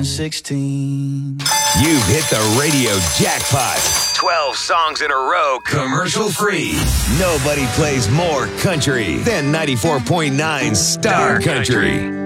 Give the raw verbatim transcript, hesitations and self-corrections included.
turned sixteen. You've hit the radio jackpot. twelve songs in a row, commercial free. Nobody plays more country than ninety-four point nine Star Country.